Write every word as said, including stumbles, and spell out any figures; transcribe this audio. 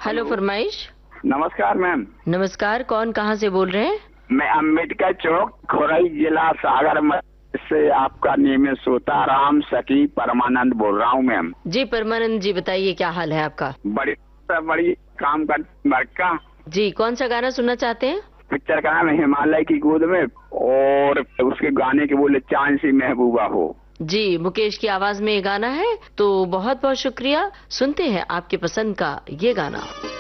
Hello फरमाइश। नमस्कार ma'am. नमस्कार, कौन कहाँ से बोल रहे हैं? मैं अम्बेडकर चौक, खोरई जिला, सागर से आपका नियमित श्रोता राम सखी परमानंद बोल रहा हूँ मैम। जी परमानंद जी, बताइए क्या हाल है आपका? बड़ी बड़ी काम कर का जी, कौन सा गाना सुनना चाहते हैं? पिक्चर का नाम है हिमालय की गोद में, और उसके गाने के बोले चांद सी महबूबा हो। जी, मुकेश की आवाज में ये गाना है, तो बहुत बहुत शुक्रिया। सुनते हैं आपके पसंद का ये गाना।